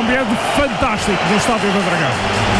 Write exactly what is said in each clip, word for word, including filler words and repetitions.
ambiente fantástico no Estádio do Dragão.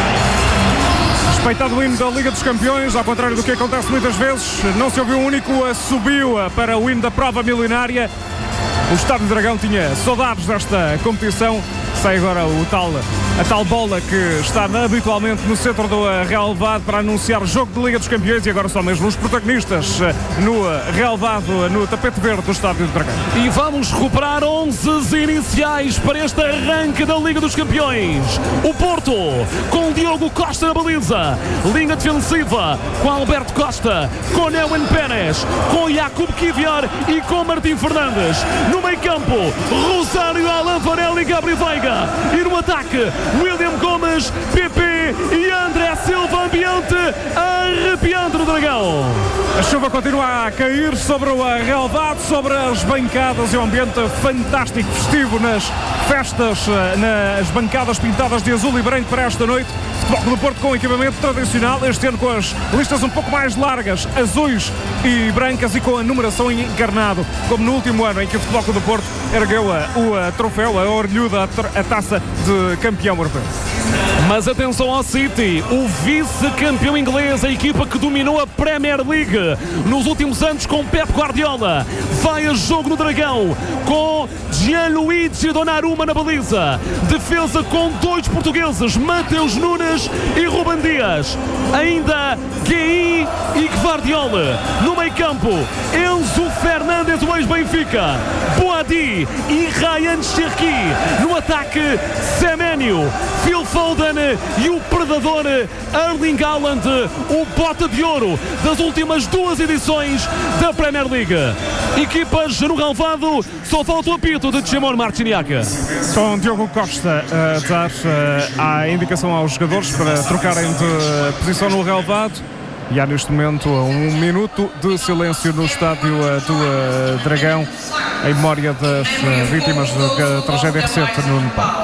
Respeitado o hino da Liga dos Campeões, ao contrário do que acontece muitas vezes, não se ouviu um único assobio para o hino da prova milionária. O Estádio do Dragão tinha saudades desta competição. Sai agora o tal, a tal bola que está habitualmente no centro do relevado para anunciar o jogo de Liga dos Campeões, e agora só mesmo os protagonistas no relevado, no tapete verde do Estádio do Dragão. E vamos recuperar onze iniciais para este arranque da Liga dos Campeões. O Porto com Diogo Costa na baliza, linha defensiva com Alberto Costa, com Neuwen Pérez, com Jakub Kivior e com Martim Fernandes. No meio campo, Rosário, Alan Varela e Gabriel Veiga. E no ataque, William Gomes, Pepe e André Silva. Ambiente arrepiante no Dragão. A chuva continua a cair sobre o relevado, sobre as bancadas, e um ambiente fantástico, festivo nas festas, nas bancadas pintadas de azul e branco para esta noite. Futebol do Porto com equipamento tradicional, este ano com as listas um pouco mais largas, azuis e brancas, e com a numeração em encarnado, como no último ano em que o Futebol do Porto ergueu a, o a troféu, a orgulhuda, a, a taça de campeão europeu. Mas atenção ao City, o vice-campeão inglês, a equipa que dominou a Premier League nos últimos anos com Pep Guardiola. Vai a jogo no Dragão com Gianluigi Donnarumma na baliza. Defesa com dois portugueses, Mateus Nunes e Ruben Dias. Ainda Guehi e Guardiola. No meio campo, Enzo Fernandes, o ex-Benfica, Boadi e Ryan Cherki. No ataque, Semenyo, Phil Foden e o predador Erling Haaland, o bota de ouro das últimas duas edições da Premier League. Equipas no relvado, só falta o apito de Shimon Marciniak. Com Diogo Costa a dar a indicação aos jogadores para trocarem de posição no relvado. E há neste momento um minuto de silêncio no Estádio do Dragão em memória das vítimas da tragédia recente no Nepal.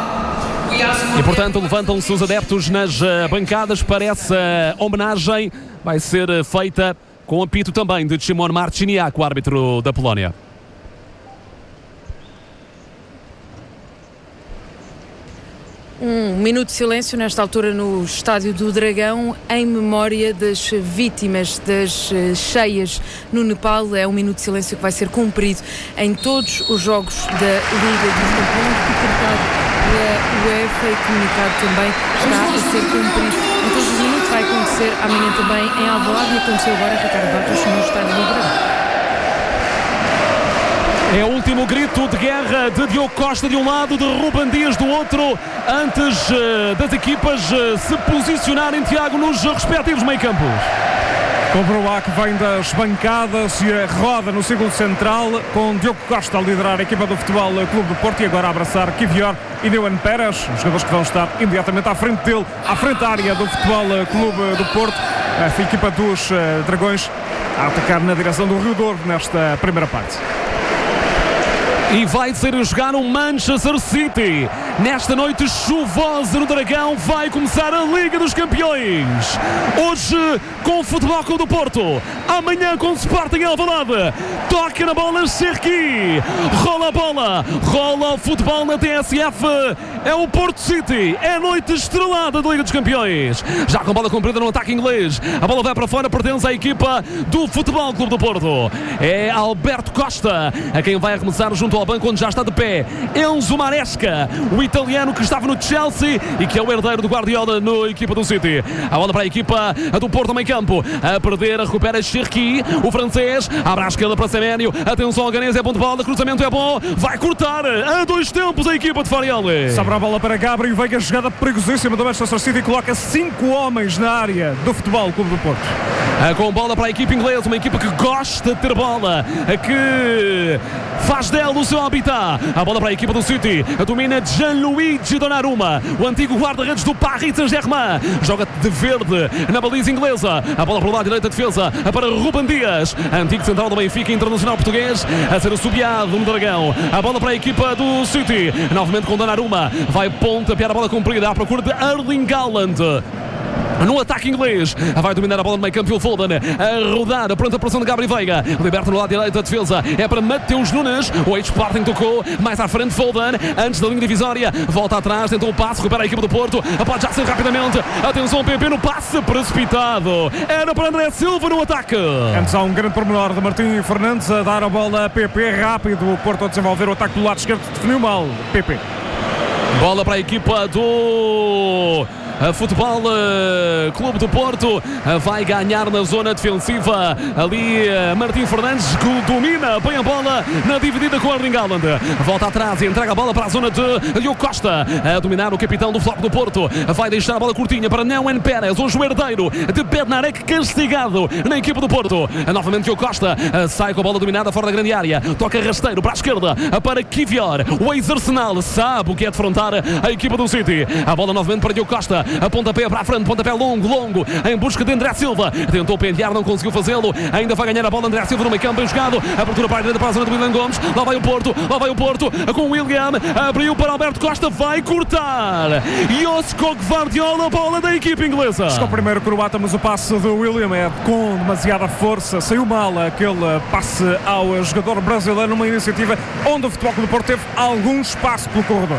E portanto levantam-se os adeptos nas bancadas para essa homenagem. Vai ser feita com apito também de Shimon Marciniak, o árbitro da Polónia. Um minuto de silêncio nesta altura no Estádio do Dragão em memória das vítimas das cheias no Nepal. É um minuto de silêncio que vai ser cumprido em todos os jogos da Liga dos Campeões, decretado pela UEFA e comunicado também está a ser cumprido em todos os minutos. Vai acontecer amanhã também em Alvalade e aconteceu agora Ricardo Barros no Estádio do Dragão. É o último grito de guerra de Diogo Costa de um lado, de Ruben Dias do outro, antes uh, das equipas uh, se posicionarem, Tiago, nos respectivos meio-campos. Com o Broá que vem das bancadas e a roda no círculo central, com Diogo Costa a liderar a equipa do Futebol Clube do Porto e agora a abraçar Kivior e Neuwen Pérez, os jogadores que vão estar imediatamente à frente dele, à frente da área do Futebol Clube do Porto. A equipa dos uh, Dragões a atacar na direção do Rio Douro nesta primeira parte. E vai ser jogar o Manchester City. Nesta noite chuvosa no Dragão vai começar a Liga dos Campeões. Hoje com o Futebol Clube do Porto. Amanhã com o Sporting em Alvalade. Toca na bola Cherki. Rola a bola. Rola o futebol na T S F. É o Porto City. É a noite estrelada da Liga dos Campeões. Já com bola cumprida no ataque inglês. A bola vai para fora, pertence à equipa do Futebol Clube do Porto. É Alberto Costa a quem vai arremessar junto ao banco onde já está de pé Enzo Maresca, o italiano que estava no Chelsea e que é o herdeiro do Guardiola na equipa do City. A bola para a equipa do Porto no meio campo, a perder, recupera Cherki, o francês, abre à esquerda para Semenyo, atenção ao Ganês, é bom de bola, cruzamento é bom, vai cortar a dois tempos a equipa de Farioli. Sobra a bola para Gabriel Veiga, jogada perigosíssima do Manchester City, coloca cinco homens na área do Futebol Clube do Porto. Com bola para a equipa inglesa, uma equipa que gosta de ter bola, que faz dela o seu habitat. A bola para a equipa do City, domina Gianluigi Donnarumma, o antigo guarda-redes do Paris Saint-Germain, joga de verde na baliza inglesa. A bola para o lado direito da defesa para Ruben Dias, antigo central do Benfica, internacional português, a ser assobiado no Dragão. A bola para a equipa do City, novamente com Donnarumma, vai pontapear a bola comprida à procura de Erling Haaland. no ataque inglês. Vai dominar a bola no meio campo. O Foden a rodar, pronta a pressão de Gabriel Veiga. Liberta no lado direito a defesa. É para Mateus Nunes. O ex-Sporting tocou. Mais à frente Foden. Antes da linha divisória. Volta atrás. Tentou o passe. Recupera a equipa do Porto. Pode já ser rapidamente. Atenção, P P no passe precipitado. Era para André Silva no ataque. Antes há um grande pormenor de Martim Fernandes a dar a bola a P P. Rápido. O Porto a desenvolver o ataque do lado esquerdo. Definiu mal. P P. Bola para a equipa do A Futebol uh, Clube do Porto uh, vai ganhar na zona defensiva. Ali uh, Martim Fernandes domina, põe a bola na dividida com Erling Haaland. Volta atrás e entrega a bola para a zona de Diogo Costa. A dominar o capitão do Futebol do Porto. Vai deixar a bola curtinha para Néuen Pérez, o herdeiro de Bednarek, castigado na equipa do Porto. Uh, novamente Diogo Costa uh, sai com a bola dominada fora da grande área. Toca rasteiro para a esquerda uh, para Kivior. O ex-Arsenal sabe o que é defrontar a equipa do City. A bola novamente para Diogo Costa. A pontapé para a frente, pontapé longo, longo, em busca de André Silva. Tentou pentear, não conseguiu fazê-lo. Ainda vai ganhar a bola André Silva no meio campo, bem jogado. Abertura para a direita para a zona do William Gomes. Lá vai o Porto, lá vai o Porto, com o William. Abriu para Alberto Costa, vai cortar. Josko Gvardiol, a bola da equipa inglesa. Chegou primeiro o croata, mas o passe do William é com demasiada força. Saiu mal aquele passe ao jogador brasileiro numa iniciativa onde o Futebol Clube do Porto teve algum espaço pelo corredor.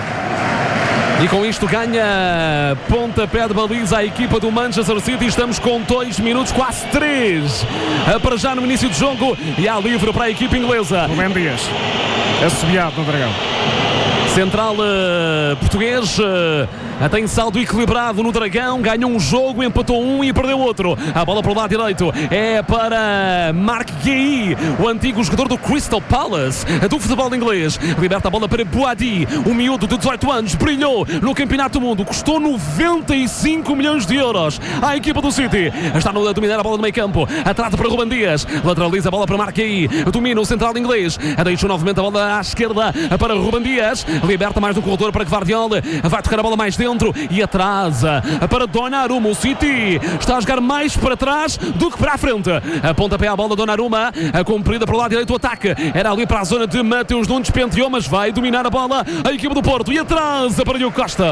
E com isto ganha pontapé de baliza a equipa do Manchester City. Estamos com dois minutos, quase três para já no início do jogo. E há livre para a equipa inglesa. Rubem Dias, assobiado no Dragão. Central uh, português uh, tem saldo equilibrado no Dragão. Ganhou um jogo, empatou um e perdeu outro. A bola para o lado direito é para Marc Guéhi, o antigo jogador do Crystal Palace, do futebol inglês. Liberta a bola para Boadi, o miúdo de dezoito anos. Brilhou no Campeonato do Mundo. Custou noventa e cinco milhões de euros à equipa do City. Está no, a dominar a bola no meio campo. Atrasa para Rubem Dias. Lateraliza a bola para Marc Guéhi. Domina o central inglês. Deixou novamente a bola à esquerda para Rubem Dias. Liberta mais no corredor para Gvardiol. Vai tocar a bola mais dentro e atrasa para Donnarumma. O City está a jogar mais para trás do que para a frente. A pontapé à bola Donnarumma, a cumprida para o lado direito. O ataque era ali para a zona de Mateus Nunes. Penteou, mas vai dominar a bola a equipa do Porto e atrasa para Diogo Costa.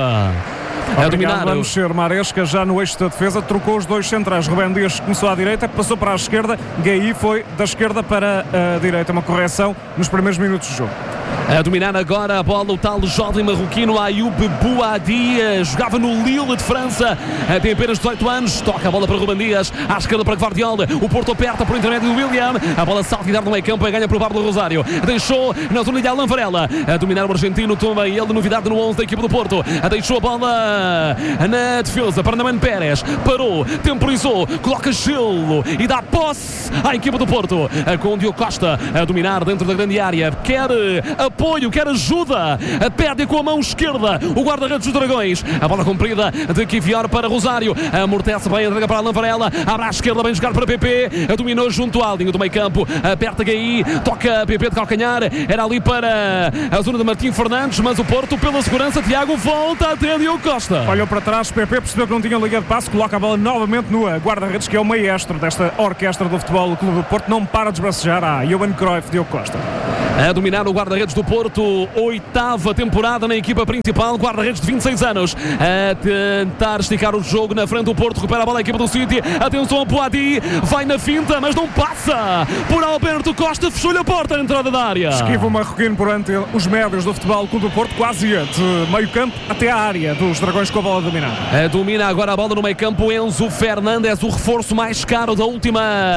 A dominar. Vamos ser Maresca já no eixo da defesa. Trocou os dois centrais. Rubem Dias começou à direita, passou para a esquerda. Guéhi foi da esquerda para a direita. Uma correção nos primeiros minutos do jogo. A dominar agora a bola o tal jovem marroquino Ayoub Boadi. Jogava no Lille de França, tem apenas dezoito anos. Toca a bola para Rubem Dias, à esquerda para Gvardiol. O Porto aperta por intermédio do William. A bola salta e dá no meio campo e ganha para o Pablo Rosário. Deixou na zona de Alan Varela. A dominar o argentino, toma ele novidade no onze da equipa do Porto. Deixou a bola na defesa para Néuen Pérez. Parou, temporizou, coloca gelo e dá posse à equipa do Porto. Com o Diogo Costa a dominar dentro da grande área. Quer apoio, quer ajuda. Perde com a mão esquerda o guarda-redes dos Dragões. A bola comprida de Kivior para Rosário. Amortece bem, entrega para Alan Varela. Abre à esquerda, bem jogar para P P. Dominou junto à linha do meio campo. Aperta Guéhi, toca P P de calcanhar. Era ali para a zona de Martim Fernandes, mas o Porto, pela segurança, Tiago, volta até Diogo Costa. Olhou para trás, P P percebeu que não tinha liga de passe, coloca a bola novamente no guarda-redes, que é o maestro desta orquestra do Futebol Clube do Porto. Não para de esbracejar a Johan Cruyff, Diogo Costa. A dominar o guarda-redes do Porto, oitava temporada na equipa principal, guarda-redes de vinte e seis anos, a tentar esticar o jogo na frente do Porto, recupera a bola a equipa do City, atenção a Boadi, vai na finta, mas não passa, por Alberto Costa, fechou-lhe a porta na entrada da área. Esquiva o marroquino perante os médios do Futebol Clube do Porto, quase de meio campo até a área dos Dragões com a bola dominada. A domina agora a bola no meio campo, Enzo Fernandes, o reforço mais caro da última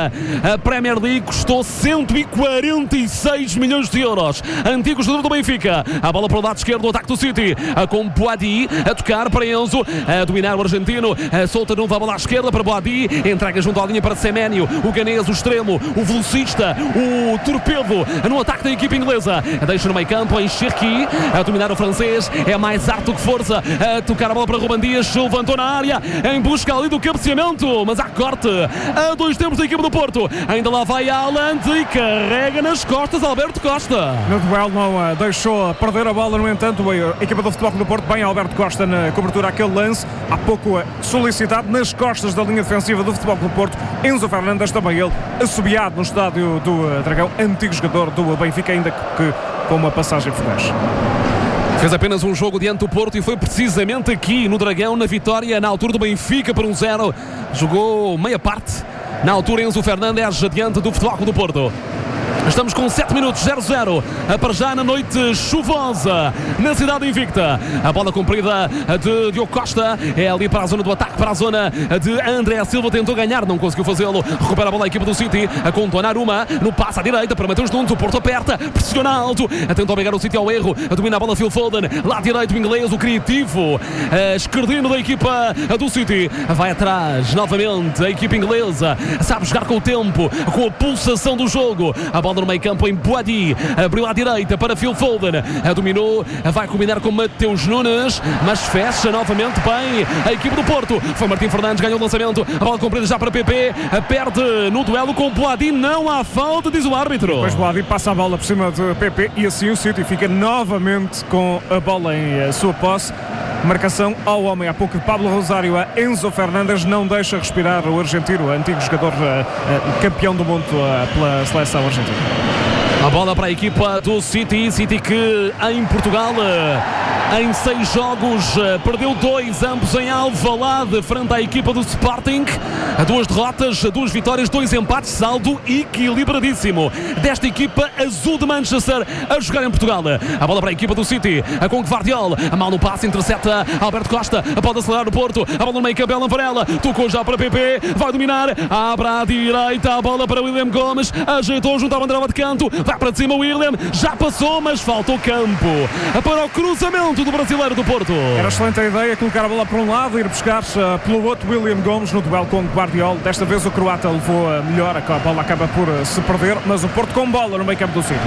a Premier League, custou cento e quarenta e seis milhões de euros. Antigo jogador do Benfica. A bola para o lado esquerdo do ataque do City. Com Boadi a tocar para Enzo. A dominar o argentino. A solta nova a bola à esquerda para Boadi. Entrega junto à linha para Semenyo. O ganês, o extremo, o velocista, o torpedo no ataque da equipa inglesa. Deixa no meio campo em Cherki. A dominar o francês. É mais arte do que força. A tocar a bola para Rubem Dias. Levantou na área. Em busca ali do cabeceamento. Mas há corte. A dois tempos da equipa do Porto. Ainda lá vai Haaland e carrega nas costas Alberto Costa. No duelo não uh, deixou perder a bola, no entanto a equipa do Futebol Clube do Porto, bem Alberto Costa na cobertura aquele lance, há pouco uh, solicitado nas costas da linha defensiva do Futebol Clube do Porto. Enzo Fernandes também ele assobiado no estádio do uh, Dragão, antigo jogador do Benfica, ainda que, que com uma passagem fugaz. Fez apenas um jogo diante do Porto e foi precisamente aqui no Dragão, na vitória, na altura do Benfica por um zero. Jogou meia parte. Na altura, Enzo Fernandes diante do Futebol Clube do Porto. Estamos com sete minutos, zero zero, para já na noite chuvosa na cidade invicta. A bola comprida de Diogo Costa é ali para a zona do ataque, para a zona de André Silva. Tentou ganhar, não conseguiu fazê-lo. Recupera a bola a equipa do City com Donnarumma no passe à direita para Mateus Nunes. O Porto aperta, pressiona alto, tenta obrigar o City ao erro. Domina a bola Phil Foden, lá direito o inglês, o criativo esquerdino da equipa do City. Vai atrás novamente a equipa inglesa, sabe jogar com o tempo, com a pulsação do jogo. A bola no meio campo em Boadi, abriu à direita para Phil Foden, dominou, vai combinar com Mateus Nunes, mas fecha novamente bem a equipe do Porto. Foi Martim Fernandes, ganhou o lançamento, a bola comprida já para P P, perde no duelo com Boadi, não há falta, diz o árbitro. Depois Boadi passa a bola por cima de P P e assim o City fica novamente com a bola em sua posse. Marcação ao homem há pouco de Pablo Rosário a Enzo Fernandes, não deixa respirar o argentino, antigo jogador uh, uh, campeão do mundo uh, pela seleção argentina. A bola para a equipa do City, City que em Portugal em seis jogos perdeu dois, ambos em Alvalade, frente à equipa do Sporting. Duas derrotas, duas vitórias, dois empates, saldo equilibradíssimo desta equipa azul de Manchester a jogar em Portugal. A bola para a equipa do City, com Gvardiol, a mão no passe, intercepta Alberto Costa, pode acelerar o Porto, a bola no meio campo, Alan Varela, tocou já para P P, vai dominar, abre à direita, a bola para William Gomes, ajeitou junto à bandeira de canto, vai para cima o William, já passou, mas falta o campo para o cruzamento do brasileiro do Porto. Era excelente a ideia, colocar a bola para um lado e ir buscar uh, pelo outro William Gomes no duelo com Guardiola. Desta vez o croata levou a melhor, a bola acaba por uh, se perder, mas o Porto com bola no meio campo do City.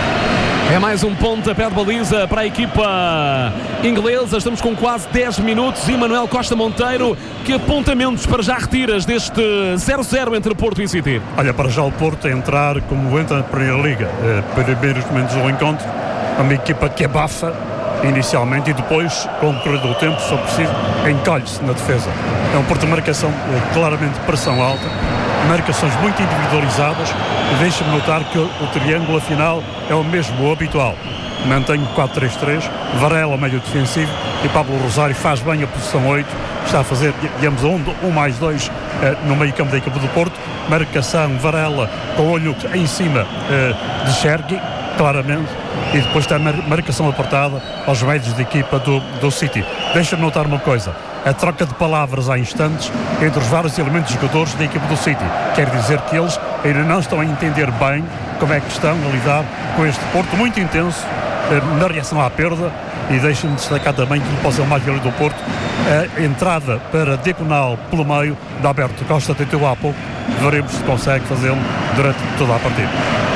É mais um pontapé de baliza para a equipa inglesa. Estamos com quase dez minutos. E Manuel Costa Monteiro, que apontamentos para já retiras deste zero zero entre Porto e City? Olha, para já o Porto a entrar como entra na Primeira Liga. Eh, primeiros momentos do encontro, uma equipa que abafa inicialmente e depois, com o correr do tempo, se for preciso, encolhe-se na defesa. É um Porto de marcação, eh, claramente de pressão alta, marcações muito individualizadas, e deixa-me notar que o, o triângulo afinal é o mesmo, o habitual. Mantenho quatro três três, Varela ao meio defensivo e Pablo Rosário faz bem a posição oito, está a fazer, digamos, um, um mais dois eh, no meio campo da equipa do Porto. Marcação, Varela com o olho em cima eh, de Cherki, claramente, e depois tem a marcação apertada aos médios da equipa do, do City. Deixa-me notar uma coisa, a troca de palavras há instantes entre os vários elementos jogadores da equipa do City. Quer dizer que eles ainda não estão a entender bem como é que estão a lidar com este Porto muito intenso na reação à perda. E deixa-me destacar também que pode ser o mais velho do Porto, a entrada para diagonal pelo meio de Alberto Costa, tentou há pouco, veremos se consegue fazê-lo durante toda a partida.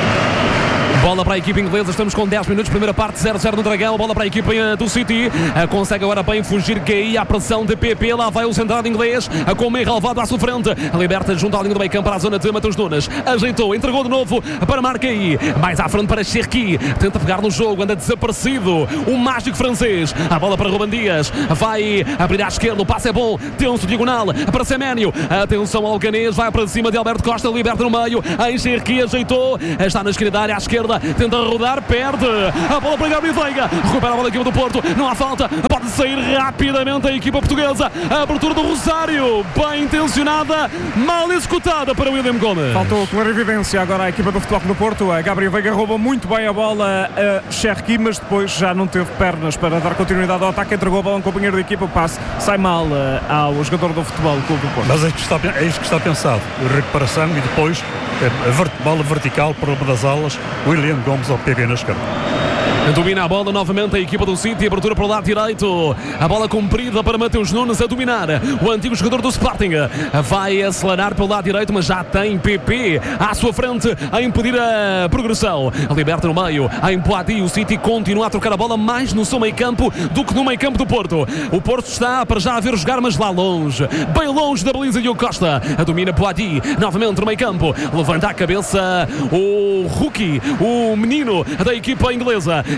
Bola para a equipa inglesa, estamos com dez minutos, primeira parte, zero zero no Dragão. Bola para a equipa do City, consegue agora bem fugir Gay, a pressão de P P, lá vai o centrado inglês, com o meio relevado à sua frente, liberta junto à linha do meio campo para a zona de Mateus Nunes, ajeitou, entregou de novo para Marquei, mais à frente para Cherki, tenta pegar no jogo, anda desaparecido o mágico francês, a bola para Ruben Dias, vai abrir à esquerda, o passe é bom, tenso, diagonal, para Seménio, atenção ao Ganês, vai para cima de Alberto Costa, liberta no meio, em Cherki, ajeitou, está na esquerda da área, à esquerda, tenta rodar, perde a bola para Gabriel Veiga, recupera a bola da equipa do Porto, não há falta, pode sair rapidamente a equipa portuguesa, a abertura do Rosário, bem intencionada, mal executada para William Gomes. Faltou clarividência agora a equipa do Futebol Clube do Porto, a Gabriel Veiga roubou muito bem a bola a Cherki, mas depois já não teve pernas para dar continuidade ao ataque, entregou a bola a um companheiro da equipa, o passe sai mal ao jogador do Futebol Clube do Porto. Mas é isto que está, é isto que está pensado, recuperação e depois a bola vertical para uma das alas, William Gomes ao P P na esquerda. Domina a bola novamente a equipa do City, abertura para o lado direito, a bola comprida para Mateus Nunes a dominar, o antigo jogador do Sporting vai acelerar pelo lado direito, mas já tem P P à sua frente a impedir a progressão, liberta no meio, a Empoati, o City continua a trocar a bola mais no seu meio campo do que no meio campo do Porto. O Porto está para já a ver jogar, mas lá longe, bem longe da baliza de Diogo Costa, domina Poati, novamente no meio campo, levanta a cabeça o rookie, o menino da equipa inglesa,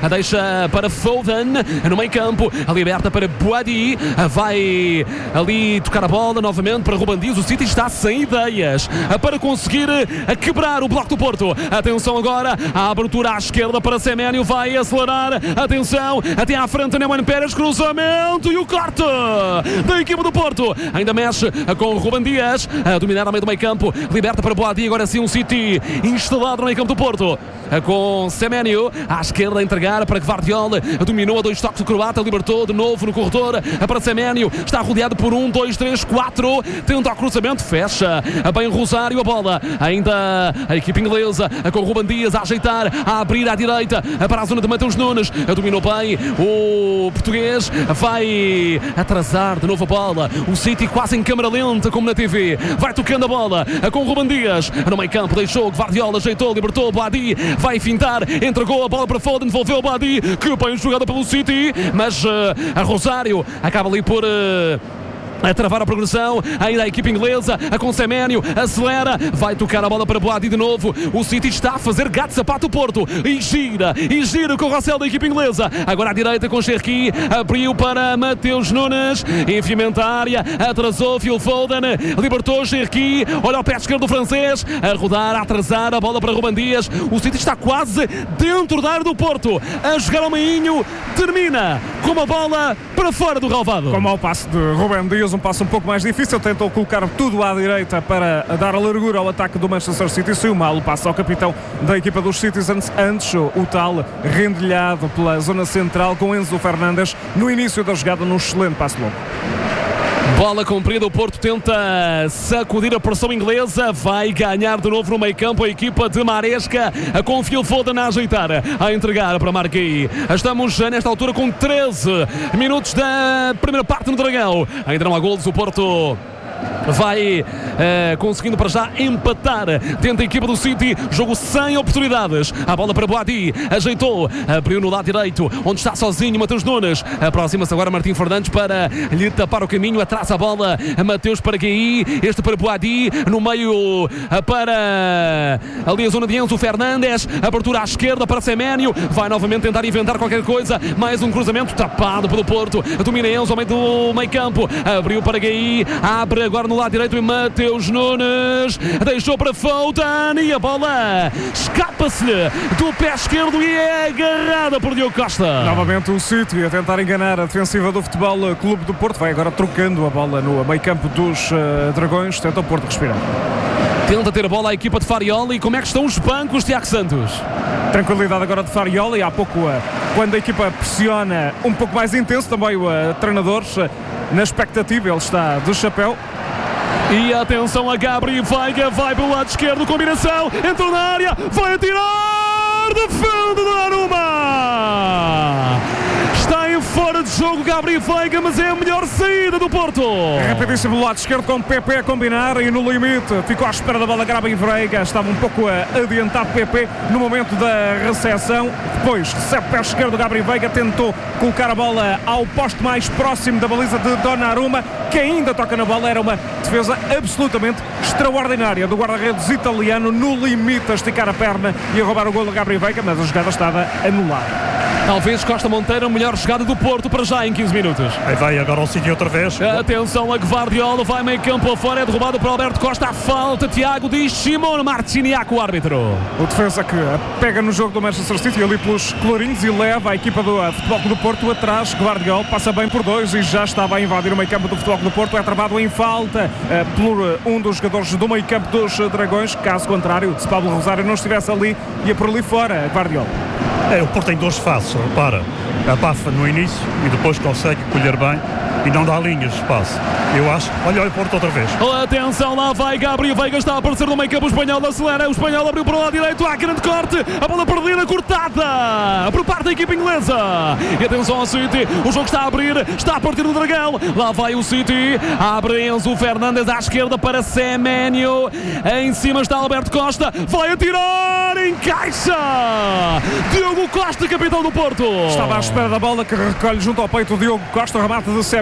deixa para Foden no meio campo, a liberta para Boadi, vai ali tocar a bola novamente para Ruben Dias. O City está sem ideias para conseguir quebrar o bloco do Porto. Atenção agora, a abertura à esquerda para Semenyo, vai acelerar, atenção, até à frente Neumann Pérez, cruzamento e o corte da equipa do Porto, ainda mexe com o Ruben Dias, a dominar ao meio do meio campo, liberta para Boadi, agora sim um City instalado no meio campo do Porto, com Semenyo à esquerda a entregar para Gvardiol, dominou a dois toques o croata, libertou de novo no corredor para Semenyo, está rodeado por um, dois, três, quatro, tenta o cruzamento, fecha bem Rosário a bola, ainda a equipe inglesa com o Ruben Dias a ajeitar, a abrir à direita para a zona de Mateus Nunes, dominou bem o português, vai atrasar de novo a bola, o City quase em câmara lenta como na T V, vai tocando a bola com o Ruben Dias, no meio campo deixou Gvardiol, ajeitou, libertou o Boadi, vai fintar, entregou a bola para Foden, devolveu o Boadi, que bem jogada pelo City, mas uh, a Rosário acaba ali por... Uh, a travar a progressão, ainda a equipe inglesa, a com Semenyo, acelera, vai tocar a bola para Boadi de novo, o City está a fazer gato sapato Porto, e gira, e gira com o Rossell da equipe inglesa, agora à direita com Cherki, abriu para Mateus Nunes, enfiamento à área, atrasou Phil Foden, libertou Cherki, olha o pé esquerdo do francês, a rodar, a atrasar, a bola para Ruben Dias, o City está quase dentro da área do Porto, a jogar ao meinho, termina com uma bola para fora do relvado. Com o mau passe de Ruben Dias, um passo um pouco mais difícil, tentou colocar tudo à direita para dar a largura ao ataque do Manchester City, saiu mal o passe ao capitão da equipa dos Citizens, antes o tal rendilhado pela zona central com Enzo Fernandes no início da jogada, num excelente passe longo. Bola comprida, o Porto tenta sacudir a pressão inglesa, vai ganhar de novo no meio campo a equipa de Maresca, com Phil Foden a ajeitar, a entregar para Marquei. Estamos nesta altura com treze minutos da primeira parte no Dragão, ainda não há golos, o Porto vai uh, conseguindo para já empatar dentro da equipa do City, jogo sem oportunidades, a bola para Boadi, ajeitou, abriu no lado direito, onde está sozinho Mateus Nunes, aproxima-se agora Martim Fernandes para lhe tapar o caminho, atrás a bola, Mateus para Guei, este para Boadi, no meio para ali a zona de Enzo Fernandes, abertura à esquerda para Semenyo, vai novamente tentar inventar qualquer coisa, mais um cruzamento tapado pelo Porto, domina Enzo ao meio do meio campo, abriu para Guei, abre agora no lado direito e Mateus Nunes deixou para Foden e a bola escapa-se-lhe do pé esquerdo e é agarrada por Diogo Costa. Novamente o City a tentar enganar a defensiva do Futebol Clube do Porto, vai agora trocando a bola no meio campo dos uh, Dragões, tenta o Porto respirar. Tenta ter a bola a equipa de Farioli. Como é que estão os bancos, Tiago Santos? Tranquilidade agora de Farioli. Há pouco, quando a equipa pressiona um pouco mais intenso, também o treinador na expectativa, ele está de chapéu. E atenção a Gabri Veiga, vai pelo lado esquerdo, combinação, entrou na área, vai atirar, defende Donnarumma! Está em fora de jogo Gabri Veiga, mas é a melhor saída do Porto. Rapidíssimo do lado esquerdo com o P P a combinar e no limite ficou à espera da bola Gabri Veiga, estava um pouco adiantado P P no momento da recepção, depois recebe o pé esquerdo Gabri Veiga, tentou colocar a bola ao poste mais próximo da baliza de Donnarumma, que ainda toca na bola, era uma defesa absolutamente extraordinária do guarda-redes italiano, no limite a esticar a perna e a roubar o golo de Gabri Veiga, mas a jogada estava anulada. Talvez Costa Monteiro a melhor jogada do Porto para já em quinze minutos. Aí vai agora ao sítio outra vez. Atenção a Gvardiol, vai meio campo afora, é derrubado por Alberto Costa, a falta, Tiago, diz Simone Marciniak, o árbitro. O defesa que pega no jogo do Manchester City ali pelos colorinhos e leva a equipa do Futebol Clube do Porto atrás. Gvardiol passa bem por dois e já estava a invadir o meio campo do Futebol Clube do Porto, é travado em falta uh, por um dos jogadores do meio campo dos Dragões, caso contrário, se Pablo Rosário não estivesse ali, ia por ali fora, Gvardiol. É, o Porto tem dois faces, repara, abafa no início e depois consegue colher bem e não dá linhas de espaço. Eu acho, olha o Porto outra vez. Atenção, lá vai Gabriel Veiga, está a aparecer no meio campo, o espanhol acelera, o espanhol abriu para o lado direito, há grande corte, a bola perdida, cortada por parte da equipa inglesa. E atenção ao City, o jogo está a abrir, está a partir do Dragão, lá vai o City, abre Enzo Fernandes à esquerda para Semenyo, em cima está Alberto Costa, vai atirar, encaixa! Diogo Costa, capitão do Porto. Estava à espera da bola que recolhe junto ao peito o Diogo Costa, o remate de Semenyo.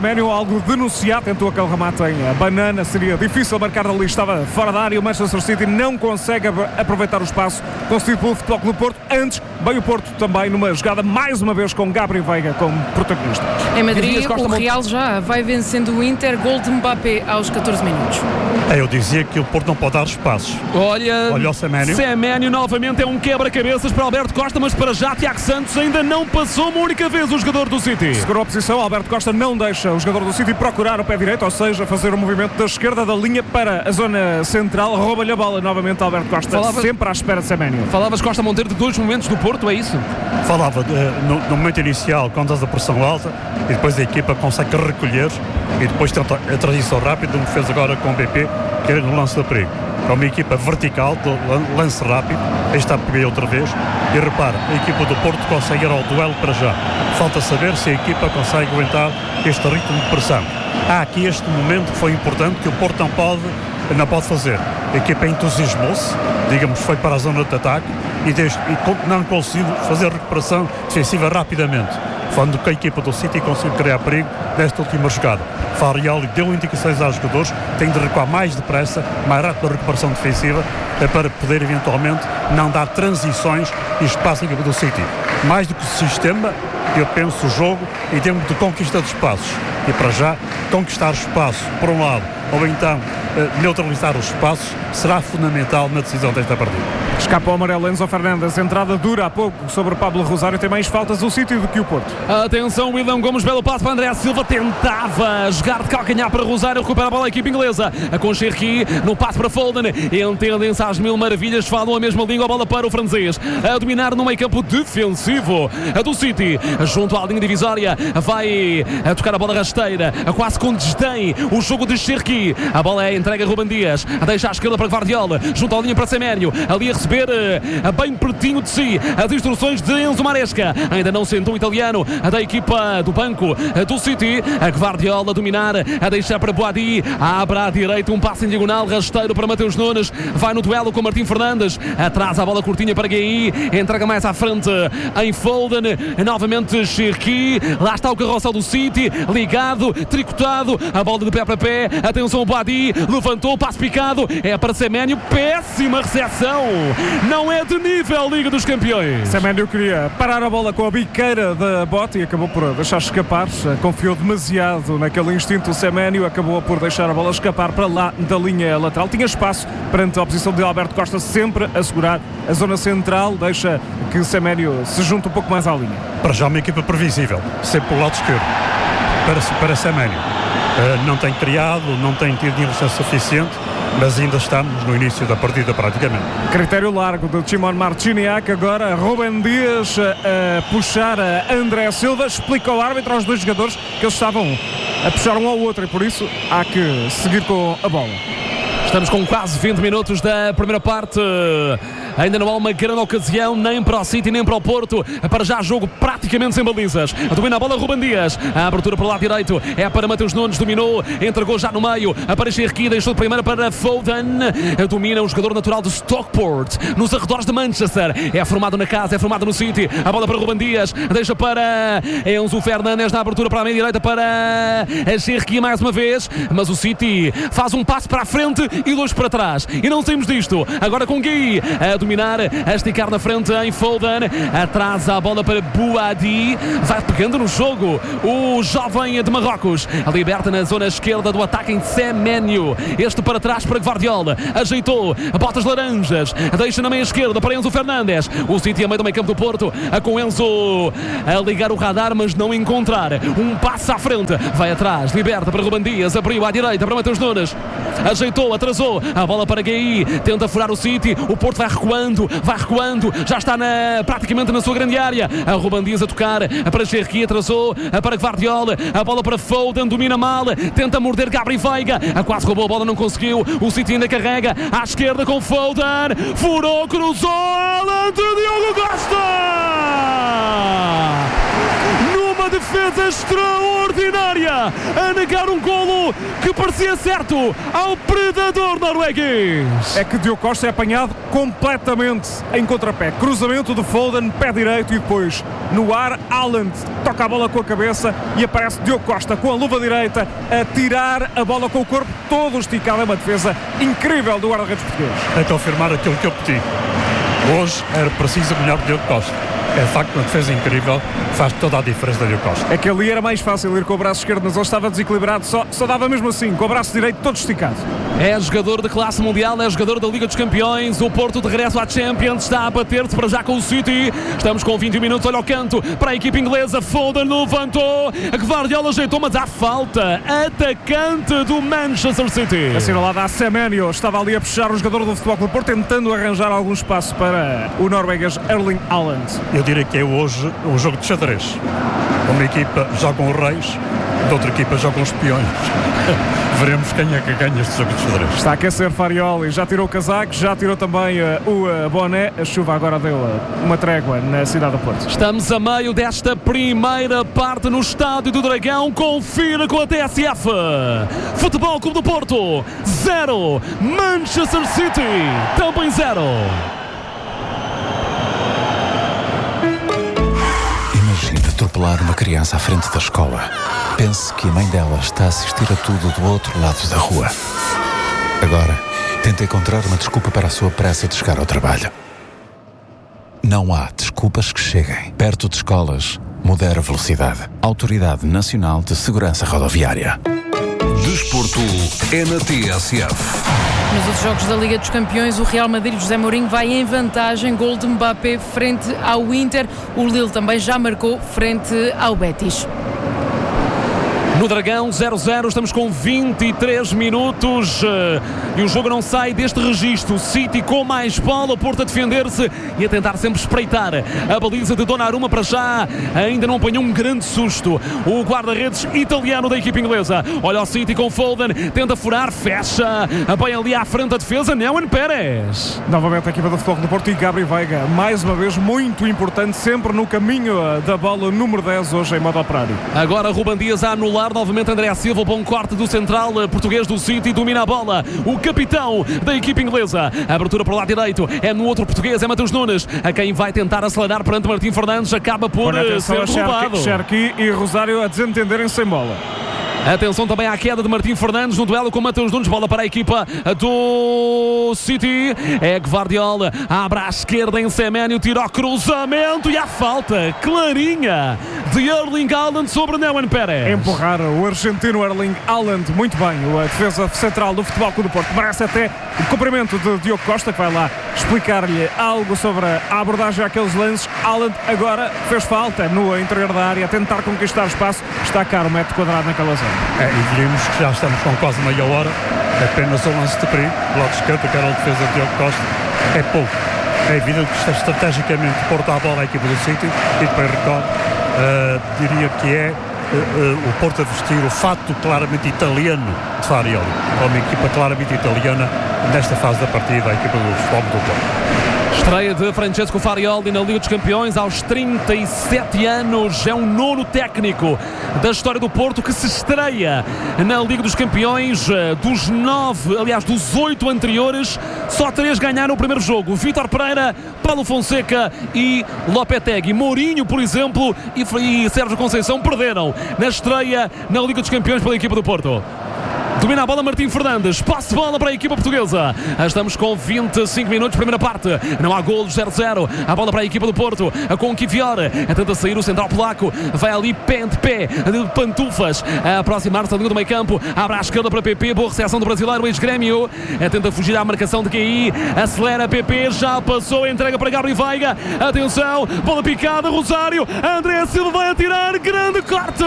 Semenyo, algo denunciado, tentou aquele remate em banana, seria difícil marcar ali, estava fora da área. O Manchester City não consegue aproveitar o espaço concedido pelo Futebol Clube do Porto. Antes, bem o Porto também numa jogada, mais uma vez com Gabriel Veiga como protagonista. Em Madrid, o Real já vai vencendo o Inter, gol de Mbappé aos catorze minutos. É, eu dizia que o Porto não pode dar espaços. Olha, Olha o Semenyo. Semenyo novamente é um quebra-cabeças para Alberto Costa, mas para já Tiago Santos ainda não passou uma única vez o jogador do City. Segurou a posição, Alberto Costa não deixa o jogador do City procurar o pé direito, ou seja, fazer o movimento da esquerda da linha para a zona central, rouba-lhe a bola novamente Alberto Costa, Falava... sempre à espera de Semenyo. Falavas, Costa Monteiro, de dois momentos do Porto, é isso? Falava de, no, no momento inicial, quando estás a pressão alta, e depois a equipa consegue recolher e depois tenta a transição rápida, como fez agora com o B P, que era no lance de perigo. É uma equipa vertical, de lance rápido. Aí está Peguei outra vez. E repara, a equipa do Porto consegue ir ao duelo para já. Falta saber se a equipa consegue aguentar este ritmo de pressão. Há aqui este momento que foi importante, que o Porto não pode, não pode fazer. A equipa entusiasmou-se, digamos, foi para a zona de ataque e, desde, e não conseguiu fazer a recuperação defensiva rapidamente. Falando que a equipa do City conseguiu criar perigo nesta última jogada. Farioli deu indicações aos jogadores, tem de recuar mais depressa, mais rápido a recuperação defensiva, para poder eventualmente não dar transições e espaço à equipa do City. Mais do que o sistema, eu penso o jogo em termos de conquista de espaços. E para já, conquistar espaço, por um lado, ou então neutralizar os espaços, será fundamental na decisão desta partida. Escapa o amarelo Enzo Fernandes, entrada dura há pouco sobre Pablo Rosário, tem mais faltas o City do que o Porto. Atenção, William Gomes, belo passo para André Silva, tentava jogar de calcanhar para Rosário, recupera a bola a equipe inglesa, a com Cherki, no passo para Foden, entendem-se às mil maravilhas, falam a mesma língua, a bola para o francês, a dominar no meio campo defensivo, a do City, junto à linha divisória, vai a tocar a bola rasteira, quase com desdém, o jogo de Cherki, a bola é entrega a Ruben Dias, deixa à esquerda para Gvardiol, junto à linha para Semenyo, ali a receber bem pertinho de si as instruções de Enzo Maresca, ainda não sentou o italiano da equipa do banco do City, a Gvardiol a dominar, a deixar para Boadi, abre à direita, um passo em diagonal, rasteiro para Mateus Nunes, vai no duelo com Martim Fernandes, atrás a bola curtinha para Gueye, entrega mais à frente em Foden, novamente Cherki, lá está o carrossel do City, ligado, tricotado, a bola de pé para pé, atenção Boadi, levantou, passo picado, é para Semenyo, péssima recepção, não é de nível Liga dos Campeões. Semenyo queria parar a bola com a biqueira da bota e acabou por deixar escapar, confiou demasiado naquele instinto. O Semenyo acabou por deixar a bola escapar para lá da linha lateral, tinha espaço perante a oposição de Alberto Costa, sempre a segurar a zona central, deixa que o Semenyo se junte um pouco mais à linha. Para já uma equipa previsível, sempre pelo lado esquerdo, para, para Semenyo. Uh, não tem criado, não tem tido direção suficiente, mas ainda estamos no início da partida praticamente. Critério largo de Timon Marciniak, agora Ruben Dias a, a puxar a André Silva, explica ao árbitro aos dois jogadores que eles estavam a puxar um ao outro e por isso há que seguir com a bola. Estamos com quase vinte minutos da primeira parte. Ainda não há uma grande ocasião, nem para o City, nem para o Porto. Para já jogo praticamente sem balizas. Domina a bola Ruben Dias. A abertura para o lado direito é para Mateus Nunes. Dominou, entregou já no meio. Aparece Cherki, deixou de primeira para Foden. Domina o jogador natural de Stockport, nos arredores de Manchester. É formado na casa, é formado no City. A bola para Ruben Dias. Deixa para Enzo Fernandes na abertura para a meia direita para Cherki mais uma vez. Mas o City faz um passo para a frente e dois para trás. E não saímos disto. Agora com Gueye a dominar, a esticar na frente em Foden, atrás a bola para Boadi, vai pegando no jogo o jovem de Marrocos, a liberta na zona esquerda do ataque em Semenyo, este para trás para Gvardiol, ajeitou, botas laranjas, deixa na meia esquerda para Enzo Fernandes, o City a meio do meio campo do Porto, a com Enzo a ligar o radar, mas não encontrar um passo à frente, vai atrás, liberta para Ruben Dias, abriu à direita para Mateus Nunes, ajeitou, atrasou, a bola para Gueye, tenta furar o City, o Porto vai recuando, vai recuando, já está na, praticamente na sua grande área, a Ruben Dias a tocar, para Cherki, atrasou, para Gvardiol, a bola para Foden, domina mal, tenta morder Gabriel Veiga, a quase roubou a bola, não conseguiu, o City ainda carrega, à esquerda com Foden, furou, cruzou, Alan de Diogo Costa! Numa defesa extraordinária, a negar um golo que parecia certo, ao pre matador norueguês. É que Diogo Costa é apanhado completamente em contrapé. Cruzamento de Foden, pé direito, e depois no ar, Haaland toca a bola com a cabeça e aparece Diogo Costa com a luva direita a tirar a bola com o corpo todo esticado. É uma defesa incrível do guarda-redes português. É confirmar aquilo que eu pedi. Hoje era preciso melhor que Diogo Costa. É de facto uma defesa incrível, faz toda a diferença Diogo Costa. É que ali era mais fácil ir com o braço esquerdo, mas ele estava desequilibrado, só, só dava mesmo assim, com o braço direito todo esticado. É jogador de classe mundial, é jogador da Liga dos Campeões. O Porto de regresso à Champions está a bater-se para já com o City. Estamos com vinte minutos, olha o canto para a equipe inglesa. Foden levantou, a Gvardiol ajeitou, mas há falta. Atacante do Manchester City. Assinalada a Semenyo, estava ali a puxar o jogador do Futebol Clube do Porto, tentando arranjar algum espaço para o norueguês Erling Haaland. Eu diria que é hoje um jogo de xadrez. Uma equipa joga com os reis, de outra equipa joga com os peões. Veremos quem é que ganha este jogo de xadrez. Está a aquecer Farioli, já tirou o casaco, já tirou também uh, o uh, boné. A chuva agora deu uh, uma trégua na cidade do Porto. Estamos a meio desta primeira parte no Estádio do Dragão. Confira com a T S F. Futebol Clube do Porto zero, Manchester City também zero. Atropelar uma criança à frente da escola. Pense que a mãe dela está a assistir a tudo do outro lado da rua. Agora, tenta encontrar uma desculpa para a sua pressa de chegar ao trabalho. Não há desculpas que cheguem. Perto de escolas, modera a velocidade. Autoridade Nacional de Segurança Rodoviária. Desporto é na T S F. Nos outros jogos da Liga dos Campeões, o Real Madrid José Mourinho vai em vantagem, gol de Mbappé frente ao Inter. O Lille também já marcou frente ao Betis. No Dragão, zero zero, estamos com vinte e três minutos e o jogo não sai deste registro. City com mais bola, Porto a defender-se e a tentar sempre espreitar a baliza de Donnarumma. Para já ainda não apanhou um grande susto o guarda-redes italiano da equipe inglesa. Olha o City com Foden, tenta furar, fecha, apanha ali à frente a defesa, Néuen Pérez. Novamente a equipa do Futebol do Porto e Gabriel Veiga, mais uma vez muito importante, sempre no caminho da bola, número dez hoje em modo operário. Agora Ruben Dias a anular, novamente André Silva, bom corte do central português do City, domina a bola, o capitão da equipe inglesa. A abertura para o lado direito é no outro português, é Mateus Nunes, a quem vai tentar acelerar perante Martim Fernandes, acaba por ser roubado. Cherki e Rosário a desentenderem sem bola. Atenção também à queda de Martim Fernandes no duelo com Mateus Nunes, bola para a equipa do City, é Gvardiol, abre à esquerda em Semenyo, tira o cruzamento e a falta clarinha de Erling Haaland sobre Néuen Pérez. Empurrar o argentino Erling Haaland muito bem, a defesa central do Futebol Clube do Porto, merece até o cumprimento de Diogo Costa, que vai lá explicar-lhe algo sobre a abordagem àqueles lances. Haaland agora fez falta no interior da área, a tentar conquistar espaço, está caro o metro quadrado naquela zona. É, e diríamos que já estamos com quase meia hora, apenas um lance de perigo, do lado esquerdo, que era a defesa de Diogo Costa, é pouco. É evidente que está estrategicamente Porto à bola a equipa do City, e depois recordo, uh, diria que é uh, uh, o Porto a vestir o fato claramente italiano de Farioli, uma equipa claramente italiana nesta fase da partida, a equipa do Futebol do Porto. Estreia de Francesco Farioli na Liga dos Campeões aos trinta e sete anos, é um nono técnico da história do Porto que se estreia na Liga dos Campeões. Dos nove, aliás dos oito anteriores, só três ganharam o primeiro jogo: Vítor Pereira, Paulo Fonseca e Lopetegui. Mourinho, por exemplo, e, e Sérgio Conceição perderam na estreia na Liga dos Campeões pela equipa do Porto. Domina a bola Martim Fernandes, passe de bola para a equipa portuguesa. Estamos com vinte e cinco minutos, primeira parte. Não há golos, zero zero. A bola para a equipa do Porto, com o Kivior. Tenta sair o central polaco. Vai ali pé de pé, de pantufas, a aproximar-se da linha do meio campo. Abre à esquerda para P P, boa recepção do brasileiro, ex-Grêmio. Tenta fugir à marcação de Q I. Acelera P P, já passou, entrega para Gabriel Veiga. Atenção, bola picada, Rosário. André Silva vai atirar, grande corte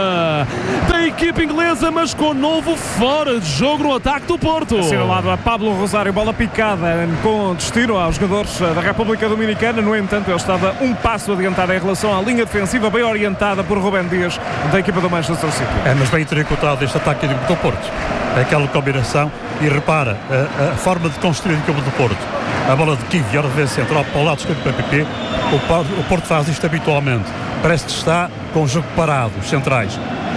da equipa inglesa, mas com novo fora de jogo no ataque do Porto. Assinalado a Pablo Rosário, bola picada com destino aos jogadores da República Dominicana. No entanto, ele estava um passo adiantado em relação à linha defensiva, bem orientada por Ruben Dias, da equipa do Manchester City. É, mas bem tricotado este ataque do Porto. É aquela combinação, e repara a, a forma de construir o campo do Porto. A bola de Kivior vem central para o lado esquerdo para P P. O Porto faz isto habitualmente. Parece que está com o jogo parado, os centrais.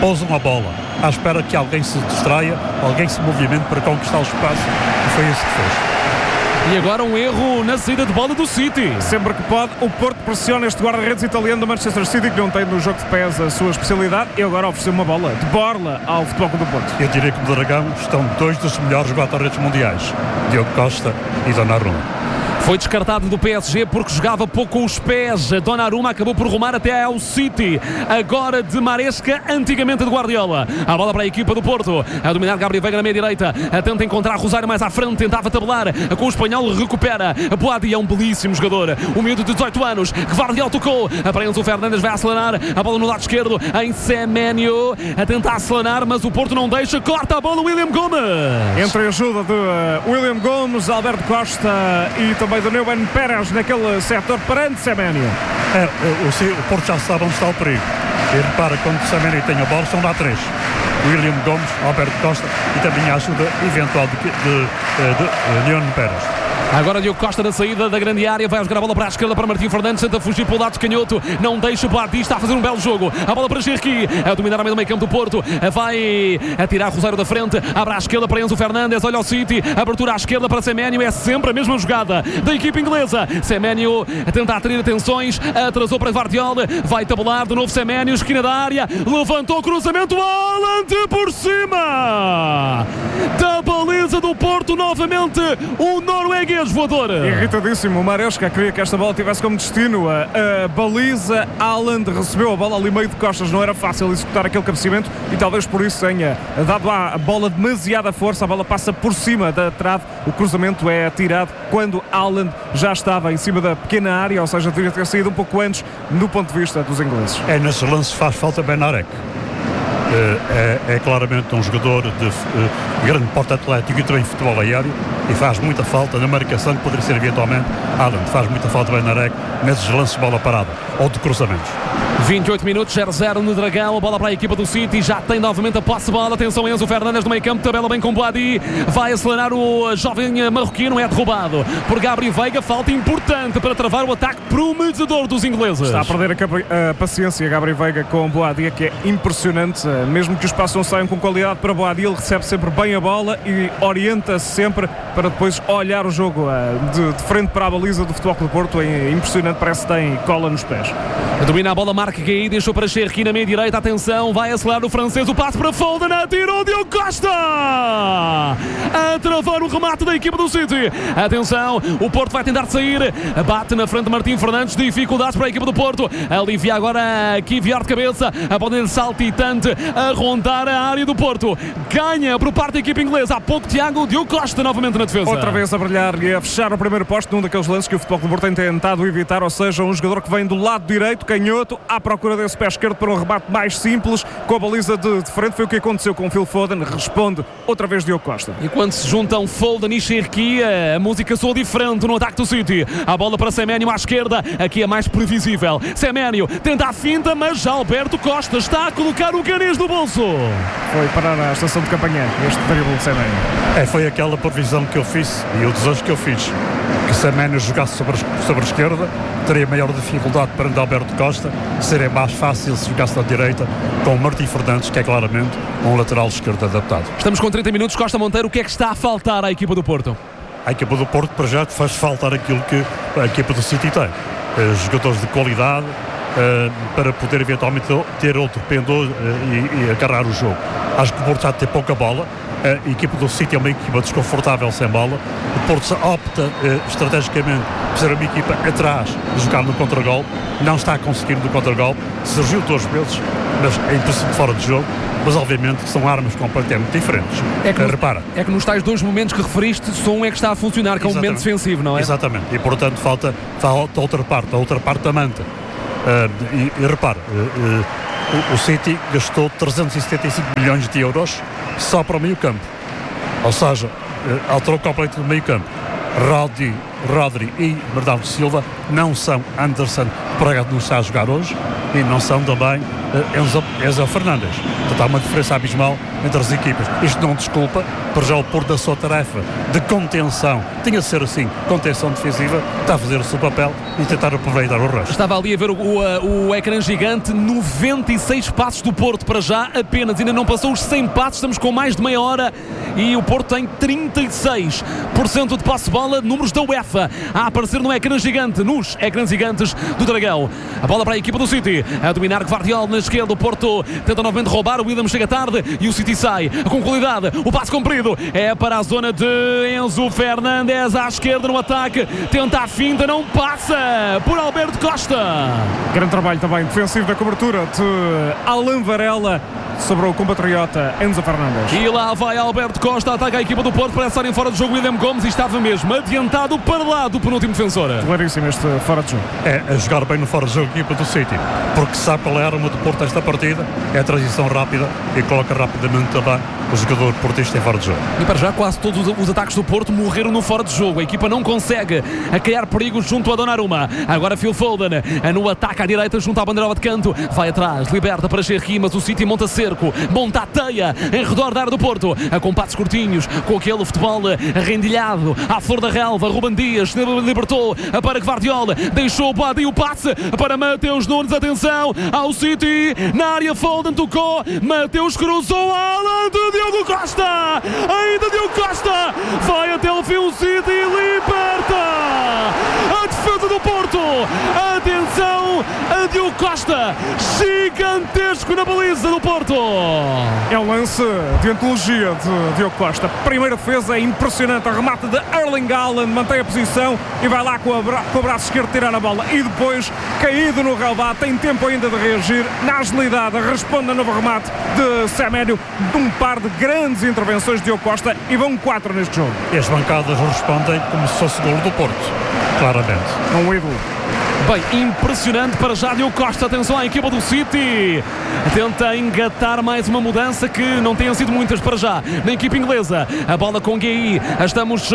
pousam a bola à espera que alguém se distraia, alguém se movimente para conquistar o espaço, e foi isso que fez. E agora um erro na saída de bola do City. Sempre que pode, o Porto pressiona este guarda-redes italiano do Manchester City, que não tem no jogo de pés a sua especialidade, e agora ofereceu uma bola de borla ao Futebol Clube do Porto. Eu diria que no Dragão estão dois dos melhores guarda-redes mundiais, Diogo Costa e Donnarumma. Foi descartado do P S G porque jogava pouco com os pés. Donnarumma acabou por rumar até ao City. Agora de Maresca, antigamente de Guardiola. A bola para a equipa do Porto. A dominar Gabriel Veiga na meia-direita. Tenta encontrar Rosário mais à frente. Tentava tabelar com o espanhol. Recupera. Boadi é um belíssimo jogador. Um miúdo de dezoito anos. Que Guardiola tocou. A Enzo Fernandes vai acelerar. A bola no lado esquerdo. Em Semenyo. A tentar acelerar, mas o Porto não deixa. Corta a bola William Gomes. Entre a ajuda de uh, William Gomes, Alberto Costa e também de Neumann Pérez naquele setor perante Semenyo. É, o, o, o Porto já sabe onde está o perigo. E repara, quando Semenyo tem a bola, são lá três. William Gomes, Alberto Costa e também a ajuda eventual de, de, de, de, de Neumann Pérez. Agora Diogo Costa na saída da grande área, vai jogar a bola para a esquerda para Martim Fernandes, tenta fugir pelo lado canhoto, não deixa o Boadi, está a fazer um belo jogo. A bola para Cherki, a dominar a meio do meio campo do Porto, vai atirar Rosário da frente, abre à esquerda para Enzo Fernandes, olha o City, abertura à esquerda para Semenyo, é sempre a mesma jogada da equipa inglesa. Semenyo a tentar atrair atenções, atrasou para Guardiola, vai tabular de novo Semenyo, esquina da área, levantou o cruzamento, Haaland por cima da baliza do Porto, novamente o norueguês voador. Irritadíssimo, o Maresca queria que esta bola tivesse como destino a, a baliza. Haaland recebeu a bola ali meio de costas, não era fácil executar aquele cabeceamento e talvez por isso tenha dado à bola demasiada força. A bola passa por cima da trave, o cruzamento é atirado quando Haaland já estava em cima da pequena área, ou seja, devia ter saído um pouco antes do ponto de vista dos ingleses. É, nesse lance faz falta Benarek. É, é claramente um jogador de uh, grande porte atlético e também futebol aéreo, e faz muita falta na marcação, que poderia ser eventualmente Haaland. Faz muita falta Benarek nesses lances de bola parada ou de cruzamentos. vinte e oito minutos, zero a zero no Dragão, a bola para a equipa do City, já tem novamente a posse de bola, atenção Enzo Fernandes no meio campo, tabela bem com Boadi, vai acelerar o jovem marroquino, é derrubado por Gabriel Veiga, falta importante para travar o ataque prometedor dos ingleses. Está a perder a, a paciência Gabriel Veiga com Boadi, que é impressionante, mesmo que os passos não saiam com qualidade para Boadi, ele recebe sempre bem a bola e orienta-se sempre para depois olhar o jogo de, de frente para a baliza do Futebol Clube do Porto. É impressionante, parece que tem cola nos pés. Domina a bola, marca Gui, deixou para Cherki na meia-direita, atenção, vai acelerar o francês, o passe para Foden, atirou Diogo Costa! A travar o remate da equipa do City. Atenção, o Porto vai tentar sair, bate na frente de Martim Fernandes, dificuldades para a equipa do Porto, alivia agora aqui, viar de cabeça, a bola saltitante a rondar a área do Porto, ganha por parte da equipa inglesa, há pouco Thiago, Diogo Costa novamente na defesa. Outra vez a brilhar e a fechar o primeiro posto num daqueles lances que o Futebol Clube do Porto tem tentado evitar, ou seja, um jogador que vem do lado direito, canhoto, à procura desse pé esquerdo para um rebate mais simples, com a baliza de, de frente. Foi o que aconteceu com o Phil Foden, responde outra vez Diogo Costa. E quando se juntam Foden e Cherki, a música soa diferente no ataque do City. A bola para Semenyo à esquerda, aqui é mais previsível. Semenyo tenta a finta, mas já Alberto Costa está a colocar o canis no bolso. Foi parar a estação de campanha este drible de Semenyo. É, foi aquela previsão que eu fiz e o desejo que eu fiz, que Semenyo jogasse sobre, sobre a esquerda, teria maior dificuldade perante Alberto Costa, seria mais fácil se jogasse na direita com Martim Fernandes, que é claramente um lateral esquerdo adaptado. Estamos com trinta minutos, Costa Monteiro, o que é que está a faltar à equipa do Porto? A equipa do Porto, para já, faz faltar aquilo que a equipa do City tem, uh, jogadores de qualidade, uh, para poder eventualmente ter outro pendor uh, e, e agarrar o jogo. Acho que o Porto já tem pouca bola. A equipa do City é uma equipa desconfortável sem bola. O Porto opta eh, estrategicamente por ser uma equipa atrás de jogar no contra-gol. Não está conseguindo no contra-gol. Surgiu duas vezes, mas é impossível fora de jogo. Mas obviamente são armas completamente diferentes. É que, uh, no, repara. é que nos tais dois momentos que referiste, só um é que está a funcionar, que é um momento defensivo, não é? Exatamente. E portanto falta, falta a outra parte, a outra parte da manta. Uh, e, e repara, uh, uh, o, o City gastou trezentos e setenta e cinco milhões de euros só para o meio campo, ou seja, alterou completamente o meio campo. Rodri Rodri e Bernardo Silva, não são Anderson, que por acaso não está a jogar hoje, e não são também uh, Enzo, Enzo Fernandes. Portanto, há uma diferença abismal entre as equipas. Isto não desculpa, por já o Porto da sua tarefa de contenção, tinha de ser assim, contenção defensiva, está a fazer o seu papel e tentar aproveitar o resto. Estava ali a ver o, o, o ecrã gigante, noventa e seis passos do Porto para já, apenas, ainda não passou os cem passos, estamos com mais de meia hora e o Porto tem trinta e seis por cento de posse de bola, números da UEFA a aparecer no ecrã gigante, nos ecrãs gigantes do Dragão. A bola para a equipa do City, a dominar Gvardiol na esquerda, o Porto tenta novamente roubar, o William chega tarde e o City sai com qualidade, o passe comprido é para a zona de Enzo Fernandes à esquerda no ataque, tenta a finta, não passa por Alberto Costa. Grande trabalho também defensivo da cobertura de Alan Varela sobre o compatriota Enzo Fernandes. E lá vai Alberto Costa, ataca a equipa do Porto para estarem fora de jogo William Gomes e estava mesmo adiantado para lá do penúltimo defensor. Claríssimo este fora de jogo. É a jogar bem no fora de jogo a equipa do City, porque sabe qual é a arma do Porto esta partida, é a transição rápida e coloca rapidamente também o jogador portista em fora de jogo. E para já quase todos os, os ataques do Porto morreram no fora de jogo. A equipa não consegue a criar perigos junto a Donnarumma. Agora Phil Foden no ataque à direita junto à bandeira de canto, vai atrás, liberta para Gerri, mas o City monta cerco, monta a teia em redor da área do Porto, a compasso curtinhos, com aquele futebol rendilhado à flor da relva. Ruben Dias libertou para Gvardiol, deixou o bode e o passe para Mateus Nunes, atenção ao City, na área Foden tocou, Mateus cruzou, Alan de Diogo Costa, ainda Diogo Costa, vai até o fim o City e liberta a defesa do Porto, atenção a Diogo Costa, gigantesco na baliza do Porto. É um lance de antologia de Diogo Costa. Primeira defesa é impressionante, a remate de Erling Haaland, mantém a posição e vai lá com, a bra- com o braço esquerdo tirar a bola e depois, caído no relvado, tem tempo ainda de reagir na agilidade, responde a novo remate de Seménio, de um par de grandes intervenções de Diogo Costa e vão quatro neste jogo. E as bancadas respondem como se fosse golo do Porto, claramente. Um ídolo. Bem, impressionante para já Diogo Costa, atenção à equipa do City, tenta engatar mais uma mudança que não tenham sido muitas para já na equipa inglesa. A bola com Gueye, estamos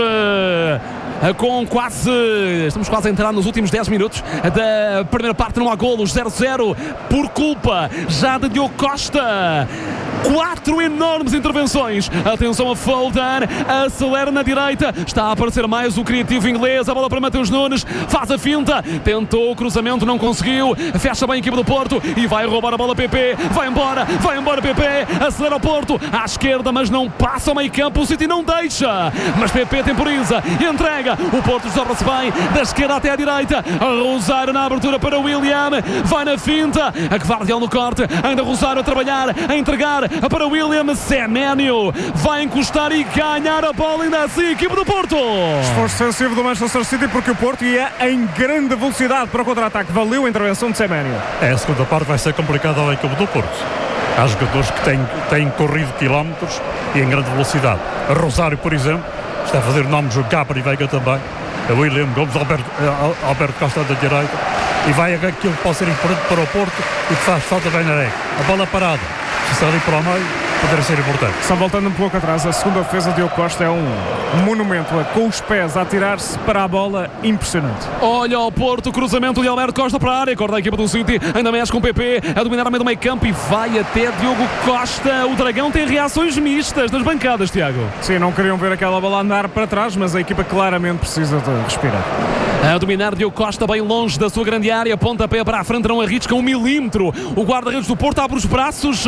uh, com quase estamos quase a entrar nos últimos dez minutos da primeira parte, não há golos, zero zero por culpa já de Diogo Costa. Quatro enormes intervenções, atenção a Foden, acelera na direita, está a aparecer mais o criativo inglês, a bola para Mateus Nunes, faz a finta, tentou o cruzamento, não conseguiu, fecha bem a equipa do Porto e vai roubar a bola P P, vai embora, vai embora P P, acelera o Porto, à esquerda, mas não passa ao meio campo, o City não deixa, mas P P temporiza, entrega, o Porto sobra-se bem, da esquerda até à direita, Rosário na abertura para William, vai na finta, a Gvardiol no corte, ainda Rosário a trabalhar, a entregar, para William, Seménio vai encostar e ganhar a bola, ainda assim a equipa do Porto. Esforço defensivo do Manchester City porque o Porto ia em grande velocidade para o contra-ataque, valeu a intervenção de Seménio. É, a segunda parte vai ser complicada ao equipe do Porto. Há jogadores que têm, têm corrido quilómetros e em grande velocidade. A Rosário, por exemplo, está a fazer nomes, o Gabriel Veiga também, a William Gomes, Alberto, Alberto Costa da direita, e vai aquilo que pode ser importante para o Porto e que faz falta bem na área. A bola parada, se está ali para o meio, poderá ser importante. Só voltando um pouco atrás, a segunda defesa de Diogo Costa é um monumento, com os pés a atirar-se para a bola, impressionante. Olha o Porto, cruzamento de Alberto Costa para a área, corta a equipa do City, ainda mexe com o P P, a dominar a meio do meio campo e vai até Diogo Costa. O Dragão tem reações mistas nas bancadas, Tiago. Sim, não queriam ver aquela bola andar para trás, mas a equipa claramente precisa de respirar. A dominar Diogo Costa bem longe da sua grande área, pontapé para a frente, não arrisca um milímetro. O guarda-redes do Porto abre os braços,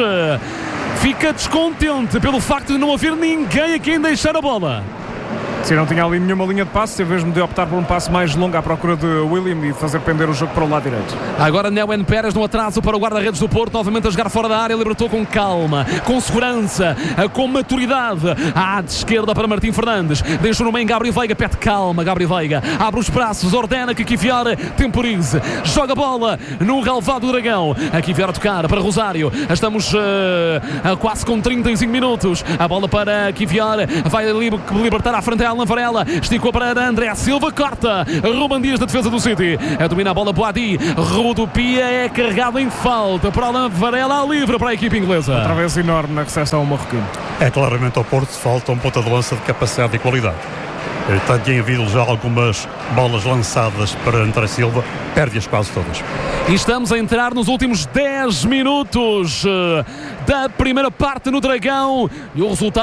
fica descontente pelo facto de não haver ninguém a quem deixar a bola. Se não tinha ali nenhuma linha de passe, em vez de optar por um passe mais longo à procura de William e fazer pender o jogo para o lado direito. Agora Neuen Pérez no atraso para o guarda-redes do Porto, novamente a jogar fora da área, libertou com calma, com segurança, com maturidade, à esquerda para Martim Fernandes, deixou no meio Gabriel Veiga, pede calma, Gabriel Veiga, abre os braços, ordena que Kivior temporize, joga a bola no relvado do Dragão, a Kivior a tocar para Rosário, estamos uh, a quase com trinta e cinco minutos, a bola para Kivior, vai li- libertar à frente Alan Varela, esticou para André Silva, corta, Ruben Dias da defesa do City, a domina a bola Boadi, rodopia, é carregado em falta para Alan Varela, livre para a equipa inglesa. Outra vez enorme na recepção ao marroquino. É claramente ao Porto falta um ponta de lança de capacidade e qualidade. Uh, tem havido já algumas bolas lançadas para André Silva, perde-as quase todas. E estamos a entrar nos últimos dez minutos uh, da primeira parte no Dragão e o resultado